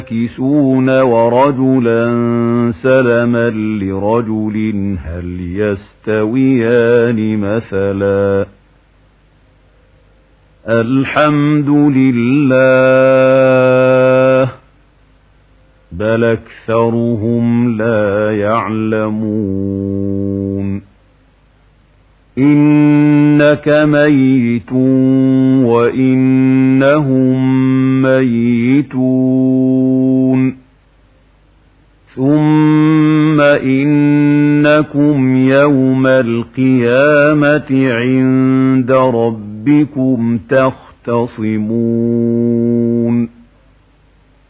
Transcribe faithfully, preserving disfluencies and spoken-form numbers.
يَنكِسُونَ وَرَجُلًا سَلَمًا لِرَجُلٍ هَلْ يَسْتَوِيَانِ مَثَلًا الْحَمْدُ لِلَّهِ بَلْ أَكْثَرُهُمْ لَا يَعْلَمُونَ إِنَّكَ مَيِّتٌ وَإِنَّهُم مَّيِّتُونَ ثُمَّ إِنَّكُمْ يَوْمَ الْقِيَامَةِ عِندَ رَبِّكُمْ تَخْتَصِمُونَ